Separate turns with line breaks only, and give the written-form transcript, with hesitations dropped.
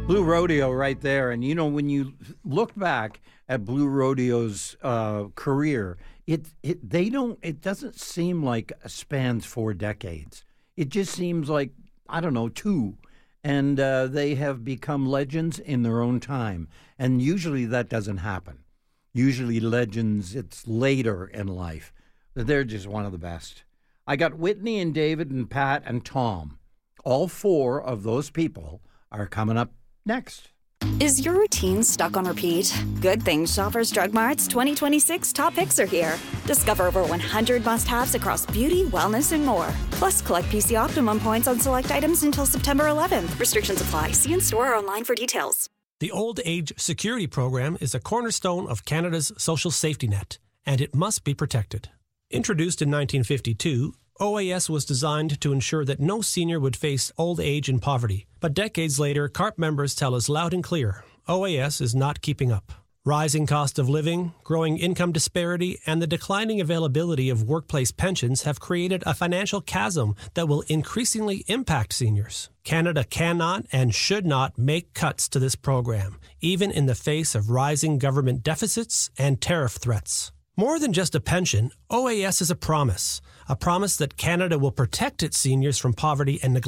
Blue Rodeo right there. And, you know, when you look back at Blue Rodeo's career, it doesn't seem like it spans 4 decades. It just seems like, I don't know, 2. And they have become legends in their own time. And usually that doesn't happen. Usually legends, it's later in life. They're just one of the best. I got Whitney and David and Pat and Tom. All 4 of those people are coming up next.
Is your routine stuck on repeat? Good thing Shoppers Drug Mart's 2026 top picks are here. Discover over 100 must-haves across beauty, wellness, and more. Plus, collect PC Optimum points on select items until September 11th. Restrictions apply. See in-store or online for details.
The Old Age Security Program is a cornerstone of Canada's social safety net, and it must be protected. Introduced in 1952, OAS was designed to ensure that no senior would face old age and poverty. But decades later, CARP members tell us loud and clear, OAS is not keeping up. Rising cost of living, growing income disparity, and the declining availability of workplace pensions have created a financial chasm that will increasingly impact seniors. Canada cannot and should not make cuts to this program, even in the face of rising government deficits and tariff threats. More than just a pension, OAS is a promise that Canada will protect its seniors from poverty and neglect.